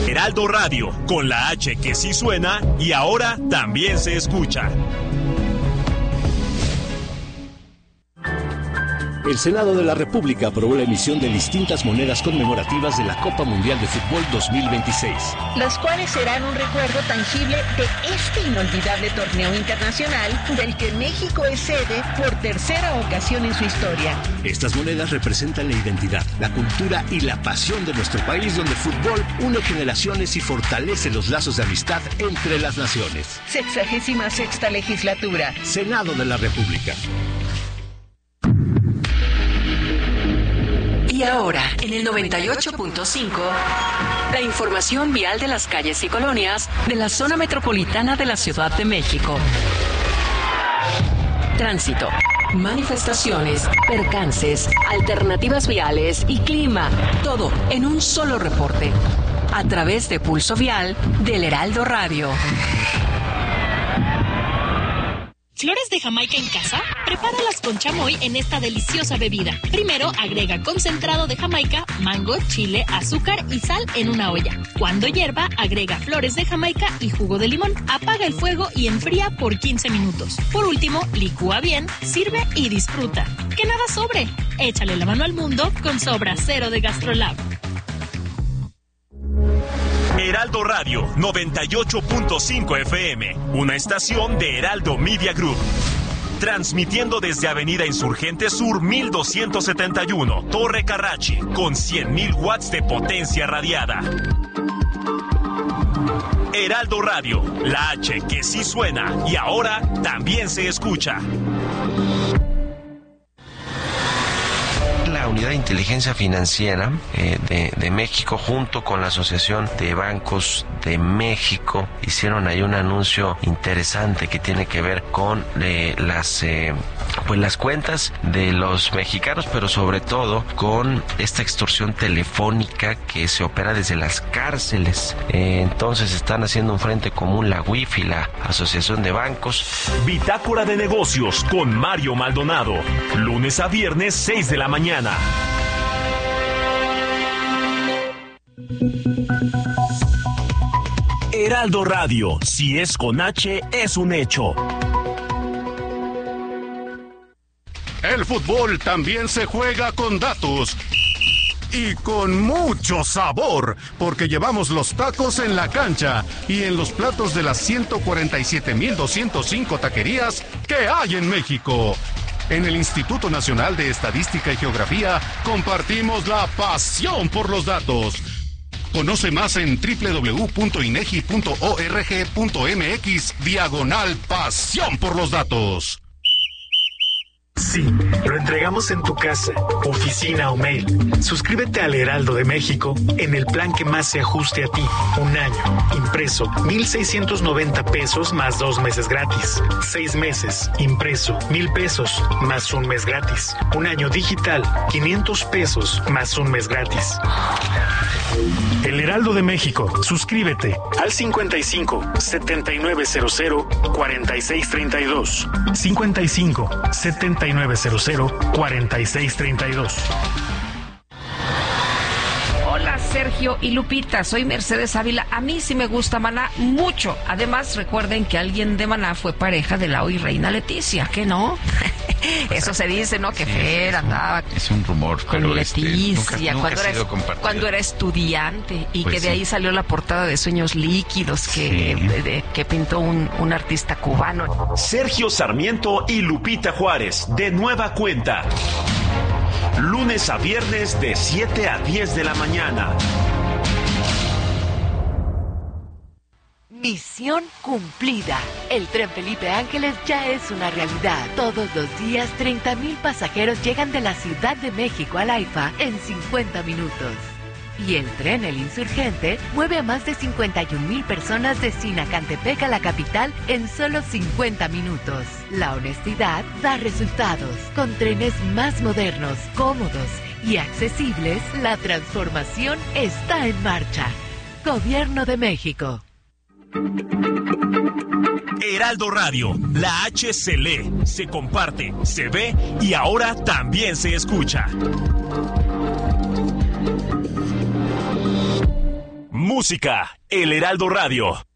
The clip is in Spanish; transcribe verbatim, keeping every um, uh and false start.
Heraldo Radio, con la H que sí suena y ahora también se escucha. El Senado de la República aprobó la emisión de distintas monedas conmemorativas de la Copa Mundial de Fútbol dos mil veintiséis. Las cuales serán un recuerdo tangible de este inolvidable torneo internacional del que México es sede por tercera ocasión en su historia. Estas monedas representan la identidad, la cultura y la pasión de nuestro país, donde el fútbol une generaciones y fortalece los lazos de amistad entre las naciones. Sexagésima sexta legislatura. Senado de la República. Y ahora, en el noventa y ocho punto cinco, la información vial de las calles y colonias de la zona metropolitana de la Ciudad de México. Tránsito, manifestaciones, percances, alternativas viales y clima. Todo en un solo reporte. A través de Pulso Vial del Heraldo Radio. ¿Flores de Jamaica en casa? Prepáralas con chamoy en esta deliciosa bebida. Primero, agrega concentrado de Jamaica, mango, chile, azúcar y sal en una olla. Cuando hierva, agrega flores de Jamaica y jugo de limón. Apaga el fuego y enfría por quince minutos. Por último, licúa bien, sirve y disfruta. ¡Que nada sobre! Échale la mano al mundo con Sobra Cero de GastroLab. Heraldo Radio noventa y ocho punto cinco F M, una estación de Heraldo Media Group. Transmitiendo desde Avenida Insurgente Sur mil doscientos setenta y uno, Torre Carrachi, con cien mil watts de potencia radiada. Heraldo Radio, la H que sí suena y ahora también se escucha. La Unidad de Inteligencia Financiera eh, de, de México, junto con la Asociación de Bancos de México, hicieron ahí un anuncio interesante que tiene que ver con eh, las eh, pues las cuentas de los mexicanos, pero sobre todo con esta extorsión telefónica que se opera desde las cárceles. Eh, entonces están haciendo un frente común la U I F y la Asociación de Bancos. Bitácora de Negocios con Mario Maldonado, lunes a viernes seis de la mañana. Heraldo Radio, si es con H, es un hecho. El fútbol también se juega con datos. Y con mucho sabor, porque llevamos los tacos en la cancha y en los platos de las ciento cuarenta y siete mil doscientos cinco taquerías que hay en México. En el Instituto Nacional de Estadística y Geografía compartimos la pasión por los datos. Conoce más en doble u doble u doble u punto inegi punto org punto mx diagonal pasión por los datos. Sí, lo entregamos en tu casa, oficina o mail. Suscríbete al Heraldo de México en el plan que más se ajuste a ti. Un año, impreso, mil seiscientos noventa pesos más dos meses gratis. Seis meses, impreso, mil pesos más un mes gratis. Un año digital, quinientos pesos más un mes gratis. El Heraldo de México. Suscríbete al cincuenta y cinco, setenta y nueve cero cero, cuarenta y seis treinta y dos. cincuenta y cinco, setenta y nueve cero cero, cuarenta y seis treinta y dos. Hola Sergio y Lupita, soy Mercedes Ávila. A mí sí me gusta Maná mucho. Además, recuerden que alguien de Maná fue pareja de la hoy reina Leticia, ¿qué no? Eso se dice, ¿no? Que sí, Fer andaba es un rumor, con pero Leticia este, nunca, nunca cuando, ha sido era, cuando era estudiante y pues que de sí. ahí salió la portada de Sueños Líquidos que, sí. de, de, que pintó un, un artista cubano. Sergio Sarmiento y Lupita Juárez, de nueva cuenta. Lunes a viernes de siete a diez de la mañana. Misión cumplida. El tren Felipe Ángeles ya es una realidad. Todos los días, treinta mil pasajeros llegan de la Ciudad de México al AIFA en cincuenta minutos. Y el tren El Insurgente mueve a más de cincuenta y un mil personas de Sinacantepec a la capital en solo cincuenta minutos. La honestidad da resultados. Con trenes más modernos, cómodos y accesibles, la transformación está en marcha. Gobierno de México. Heraldo Radio, la H se lee, se comparte, se ve y ahora también se escucha. música, El Heraldo Radio.